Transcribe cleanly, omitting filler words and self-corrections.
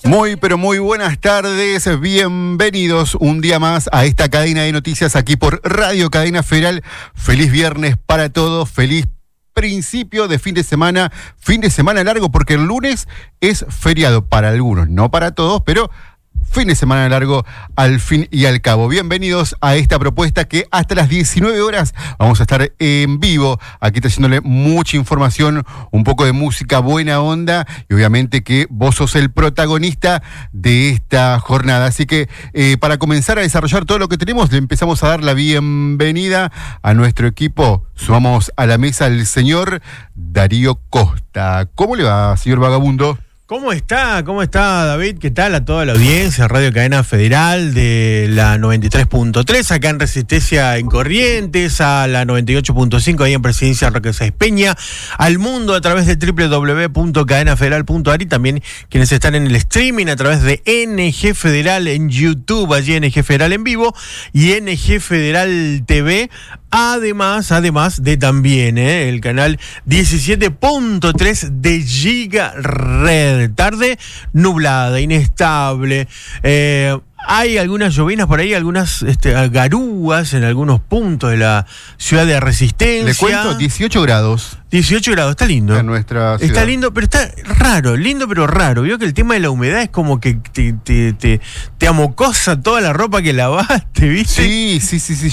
Muy, pero muy buenas tardes, bienvenidos un día más a esta cadena de noticias aquí por Radio Cadena Federal. Feliz viernes para todos, feliz principio de fin de semana largo, porque el lunes es feriado para algunos, no para todos, pero fin de semana largo al fin y al cabo. Bienvenidos a esta propuesta que hasta las 19 horas vamos a estar en vivo, aquí trayéndole mucha información, un poco de música, buena onda, y obviamente que vos sos el protagonista de esta jornada. Así que para comenzar a desarrollar todo lo que tenemos, le empezamos a dar la bienvenida a nuestro equipo. Sumamos a la mesa al señor Darío Costa. ¿Cómo le va, señor Vagabundo? ¿Cómo está, David? ¿Qué tal a toda la audiencia? Radio Cadena Federal de la 93.3, acá en Resistencia en Corrientes, a la 98.5 ahí en Presidencia Roque Sáenz Peña, al mundo a través de www.cadenafederal.ar y también quienes están en el streaming a través de NG Federal en YouTube, allí NG Federal en vivo y NG Federal TV. Además de también el canal 17.3 de Giga Red. Tarde nublada, inestable. Hay algunas llovinas por ahí, algunas garúas en algunos puntos de la ciudad de Resistencia. Le cuento, 18 grados. 18 grados, está lindo. En nuestra ciudad. Está lindo, pero está raro, lindo pero raro. Veo que el tema de la humedad es como que te amocosa toda la ropa que lavaste, ¿viste? Sí.